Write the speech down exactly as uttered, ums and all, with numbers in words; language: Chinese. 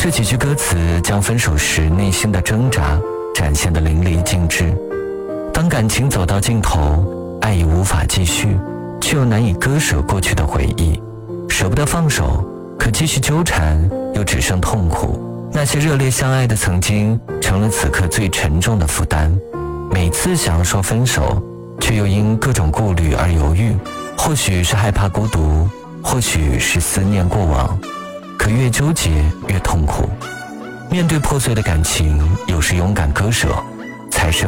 这几句歌词将分手时内心的挣扎展现得淋漓尽致。当感情走到尽头，爱已无法继续，却又难以割舍过去的回忆，舍不得放手，可继续纠缠又只剩痛苦。那些热烈相爱的曾经，成了此刻最沉重的负担。每次想要说分手，却又因各种顾虑而犹豫，或许是害怕孤独，或许是思念过往，可越纠结越痛苦。面对破碎的感情，有时勇敢割舍，